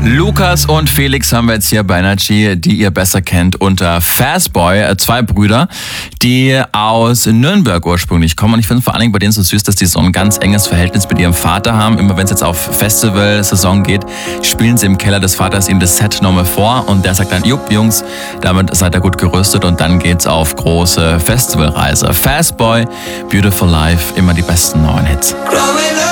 Lukas und Felix haben wir jetzt hier bei Energy, die ihr besser kennt unter Fastboy, zwei Brüder, die aus Nürnberg ursprünglich kommen. Und ich finde vor allen Dingen bei denen so süß, dass die so ein ganz enges Verhältnis mit ihrem Vater haben. Immer wenn es jetzt auf Festival-Saison geht, spielen sie im Keller des Vaters ihm das Set nochmal vor und der sagt dann, jupp Jungs, damit seid ihr gut gerüstet und dann geht's auf große Festivalreise. Fastboy, Beautiful Life, immer die besten neuen Hits.